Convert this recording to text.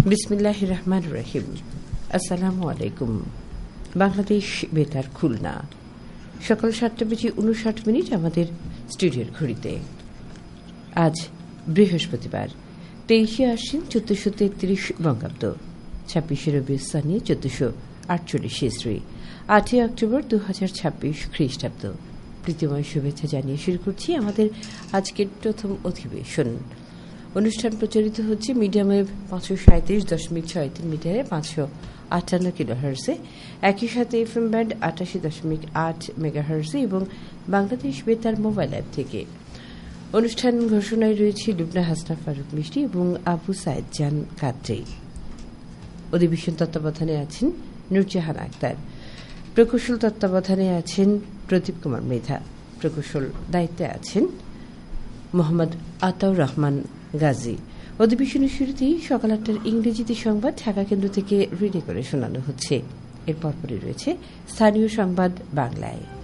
বিসমিল্লাহির রহমানির রহিম। আসসালামু আলাইকুম। বাংলাদেশ বেতার খুলনা, সকাল 7:59 আমাদের স্টুডিওর ঘড়িতে। আজ বৃহস্পতিবার 23শে আশ্বিন 1433 বঙ্গাব্দ, 26শে রবিউল সানি 1448 ইসরি, 8 অক্টোবর 2026 খ্রিস্টাব্দ। প্রীতিময় শুভেচ্ছা জানিয়ে শুরু করছি আমাদের আজকের প্রথম অধিবেশন। অনুষ্ঠান প্রচারিত হচ্ছে মিডিয়াম ওয়েভ 537.63 মিটারে 558 কিলোহার্টজে, একই সাথে এফএম ব্যান্ড 88.8 মেগাহার্টজে এবং বাংলাদেশ বেতার মোবাইল অ্যাপ থেকে। অনুষ্ঠান ঘোষণায় রয়েছে লুবনা হাসনা ফারুক মিষ্টি এবং আবু সাইদ জান কাদ্রি। অধিবেশন তত্ত্বাবধানে আছেন নুরজাহান আক্তার, প্রকৌশল তত্ত্বাবধানে আছেন প্রদীপ কুমার মৃধা, প্রকৌশল দায়িত্বে আছেন মোহাম্মদ আতাউর রহমান গাজী। অধিবেশনের শুরুতেই সকাল 8টার ইংরেজিতে সংবাদ ঢাকা কেন্দ্র থেকে রিডে করে শোনানো হচ্ছে। এর পরপরই রয়েছে স্থানীয় সংবাদ বাংলায়।